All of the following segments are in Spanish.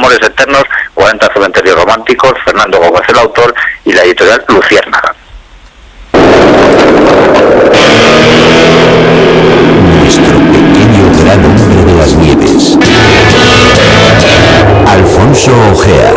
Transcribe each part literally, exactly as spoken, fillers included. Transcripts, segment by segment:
Amores Eternos, cuarenta cementerios románticos, Fernando Gómez el autor y la editorial Luciérnaga. Nuestro pequeño gran hombre de las nieves, Alfonso Ojea.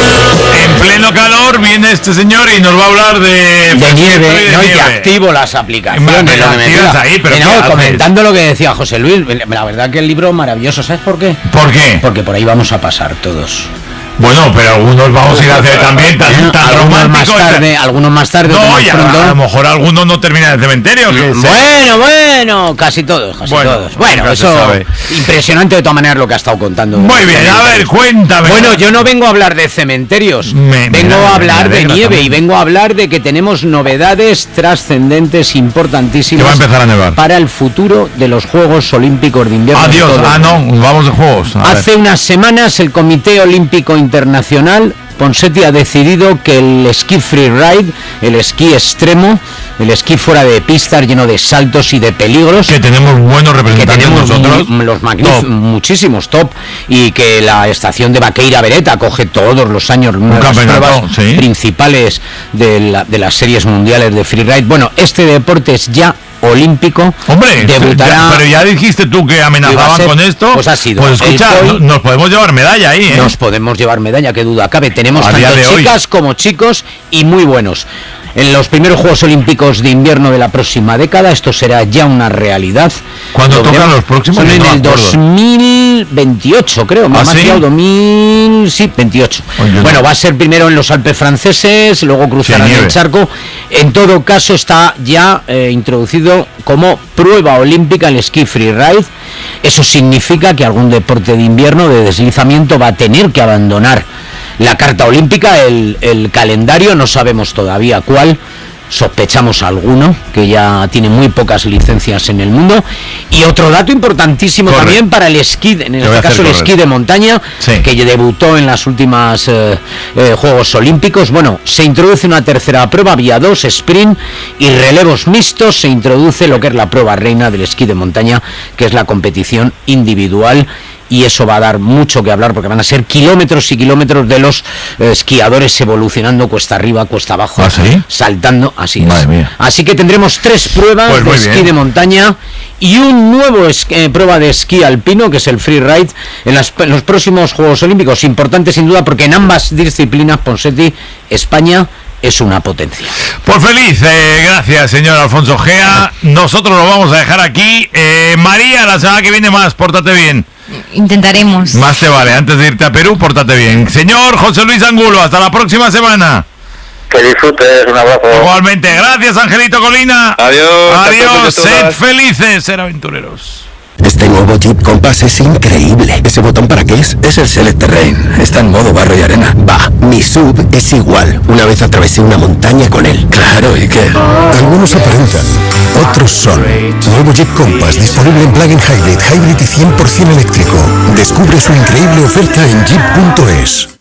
En pleno calor viene este señor y nos va a hablar de... De nieve, de no, nieve. y te activo las aplicaciones. Me- me lo que me activas diga. ahí, pero Que ¿qué no, haces? comentando lo que decía José Luis, la verdad que el libro maravilloso, ¿sabes por qué? ¿Por qué? Porque por ahí vamos a pasar todos. Bueno, pero algunos vamos a ir a hacer también tan, Bueno, tan algunos más romántico. tarde, algunos más tarde, otros No, más y a, pronto. a lo mejor algunos no terminan el cementerio. Que se- Bueno, bueno, casi todos, casi Bueno, todos. Bueno, nunca se eso sabe. impresionante de todas maneras lo que ha estado contando. Muy bien, a ver, cuéntame. Bueno, yo no vengo a hablar de cementerios, Me- me vengo alegra, a hablar me de alegra nieve también. y vengo a hablar de que tenemos novedades trascendentes importantísimas Que va a empezar a nevar. para el futuro de los Juegos Olímpicos de Invierno. de Adiós, todo el ah mundo. no, vamos de juegos. A ver. Hace unas semanas el Comité Olímpico Internacional, Ponseti, ha decidido que el esquí freeride, el esquí extremo, el esquí fuera de pistas lleno de saltos y de peligros, Que tenemos buenos que representantes tenemos nosotros. mu- los magníficos, Top. muchísimos top, y que la estación de Baqueira Beretta coge todos los años una de las campeonato, pruebas sí. principales de, la- de las series mundiales de freeride. Bueno, este deporte es ya olímpico. Hombre, debutará. ya- pero ya dijiste tú que Iba a amenazaban ser- con esto. pues ha sido. Pues escucha, El no- P O I nos podemos llevar medalla ahí, ¿eh? Nos podemos llevar medalla, qué duda cabe. Tenemos A día tanto de hoy. chicas como chicos y muy buenos. En los primeros Juegos Olímpicos de Invierno de la próxima década, esto será ya una realidad. ¿Cuándo Lo tocan veremos. los próximos? Son Yo en no me el acuerdo. dos mil veintiocho, creo. Me ¿Ah, ha sí? marcado dos mil, sí, veintiocho. Oye, no. Bueno, va a ser primero en los Alpes franceses, luego cruzarán Sí, el nieve. charco. En todo caso, está ya eh, introducido como prueba olímpica el esquí freeride. Eso significa que algún deporte de invierno de deslizamiento va a tener que abandonar la carta olímpica, el, el calendario, no sabemos todavía cuál. Sospechamos alguno, que ya tiene muy pocas licencias en el mundo. Y otro dato importantísimo Corre. también para el esquí, en voy a este hacer caso el correr. esquí de montaña, Sí. que debutó en las últimas eh, eh, Juegos Olímpicos. Bueno, se introduce una tercera prueba, vía dos, sprint y relevos mixtos. Se introduce lo que es la prueba reina del esquí de montaña, que es la competición individual. Y eso va a dar mucho que hablar porque van a ser kilómetros y kilómetros de los eh, esquiadores evolucionando cuesta arriba, cuesta abajo, ¿Ah, sí? saltando, así es. Madre mía. Así que tendremos tres pruebas Pues de muy esquí bien. de montaña y un nuevo es- eh, prueba de esquí alpino, que es el freeride, en, las- en los próximos Juegos Olímpicos. Importante sin duda porque en ambas disciplinas, Ponseti, España es una potencia. Pues feliz, eh, gracias señor Alfonso Gea. Nosotros lo vamos a dejar aquí. Eh, María, la semana que viene más, pórtate bien. Intentaremos. Más te vale, antes de irte a Perú, pórtate bien. Señor José Luis Angulo, hasta la próxima semana. Que disfrutes, un abrazo. Igualmente, gracias Angelito Colina. Adiós. Adiós, hasta pronto, sed todas. felices, ser aventureros. Este nuevo Jeep Compass es increíble. ¿Ese botón para qué es? Es el Select Terrain. Está en modo barro y arena. Va, mi sub es igual. Una vez atravesé una montaña con él. Claro, ¿y qué? Algunos aparentan, otros son. Nuevo Jeep Compass disponible en plug-in hybrid, hybrid y cien por ciento eléctrico. Descubre su increíble oferta en jeep punto es.